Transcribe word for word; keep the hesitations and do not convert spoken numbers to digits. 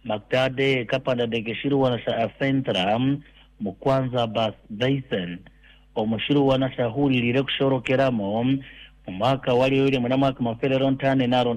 maktade kapanda de geshiru wana sa afentra mukwanza bas basin o mushiru wana sa huli lirekushoro keramo mwaka wali yule mwana mwaka mafele rontane na